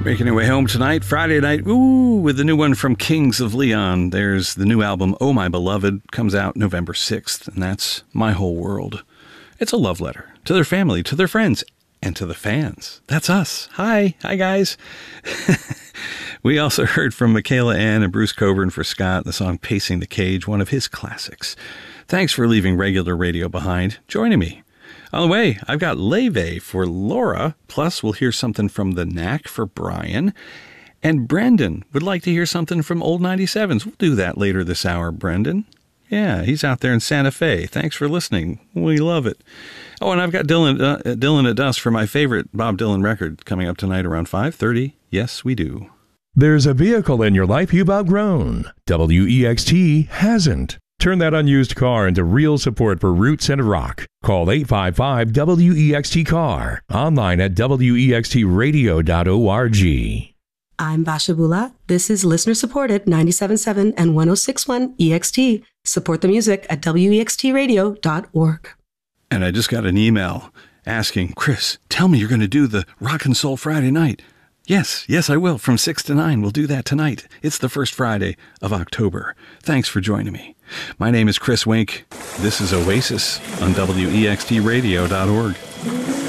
Making our way home tonight, Friday night, with the new one from Kings of Leon. There's the new album, Oh My Beloved, comes out November 6th, and that's My Whole World. It's a love letter to their family, to their friends, and to the fans. That's us. Hi guys. We also heard from Michaela Ann and Bruce Coburn for Scott, the song Pacing the Cage, one of his classics. Thanks for leaving regular radio behind, joining me. On the way, I've got Leve for Laura, plus we'll hear something from The Knack for Brian, and Brendan would like to hear something from Old 97s. We'll do that later this hour, Brendan. Yeah, he's out there in Santa Fe. Thanks for listening. We love it. Oh, and I've got Dylan at Dusk for my favorite Bob Dylan record coming up tonight around 5:30. Yes, we do. There's a vehicle in your life you've outgrown. WEXT hasn't. Turn that unused car into real support for roots and rock. Call 855-WEXT-CAR. Online at wextradio.org. I'm Basha Bula. This is listener-supported 97.7 and 106.1 EXT. Support the music at wextradio.org. And I just got an email asking, Chris, tell me you're going to do the Rock and Soul Friday night. Yes, I will. From 6 to 9, we'll do that tonight. It's the first Friday of October. Thanks for joining me. My name is Chris Wink. This is Oasis on WEXTradio.org.